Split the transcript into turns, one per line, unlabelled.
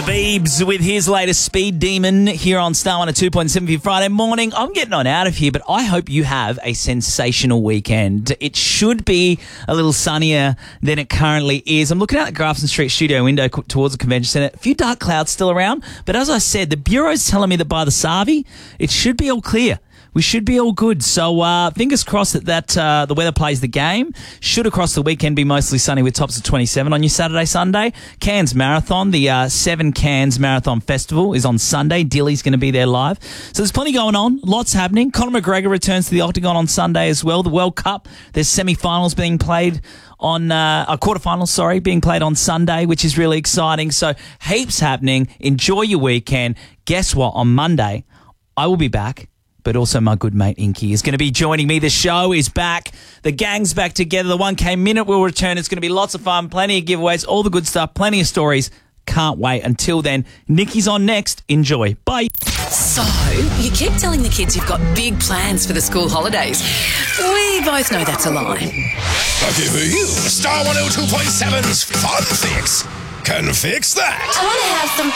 Biebs with his latest Speed Demon here on Star 102.7 for your Friday morning. I'm getting on out of here, but I hope you have a sensational weekend. It should be a little sunnier than it currently is. I'm looking out the Grafton Street studio window towards the convention centre. A few dark clouds still around, but as I said, the Bureau's telling me that by the Savi, it should be all clear. We should be all good. So fingers crossed that the weather plays the game. Should across the weekend be mostly sunny with tops of 27 on your Saturday, Sunday. Cairns Marathon, the 7 Cairns Marathon Festival is on Sunday. Dilly's going to be there live. So there's plenty going on. Lots happening. Conor McGregor returns to the Octagon on Sunday as well. The World Cup, there's semi-finals being played on quarterfinals, being played on Sunday, which is really exciting. So heaps happening. Enjoy your weekend. Guess what? On Monday, I will be back. But also my good mate Inky is going to be joining me. The show is back. The gang's back together. The 1K Minute will return. It's going to be lots of fun, plenty of giveaways, all the good stuff, plenty of stories. Can't wait. Until then, Nikki's on next. Enjoy. Bye.
So, you keep telling the kids you've got big plans for the school holidays. We both know that's a lie.
Lucky for you, Star 102.7's Fun Fix can fix that.
I want to have some